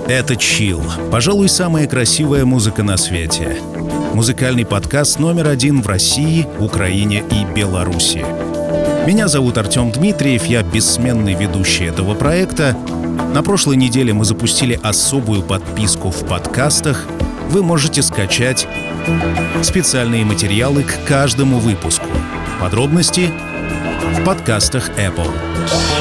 Это Chill. Пожалуй, самая красивая музыка на свете. Музыкальный подкаст номер 1 в России, Украине и Беларуси. Меня зовут Артем Дмитриев, я бессменный ведущий этого проекта. На прошлой неделе мы запустили особую подписку в подкастах. Вы можете скачать специальные материалы к каждому выпуску. Подробности в подкастах Apple.